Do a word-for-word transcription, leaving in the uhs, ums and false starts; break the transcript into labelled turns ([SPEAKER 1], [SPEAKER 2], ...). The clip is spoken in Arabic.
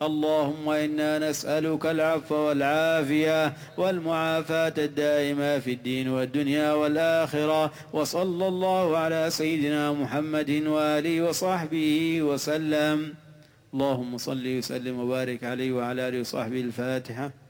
[SPEAKER 1] اللهم إنا نسألك العفو والعافية والمعافاة الدائمة في الدين والدنيا والآخرة. وصلى الله على سيدنا محمد وآله وصحبه وسلم. اللهم صل وسلم وبارك عليه وعلى آله وصحبه. الفاتحة.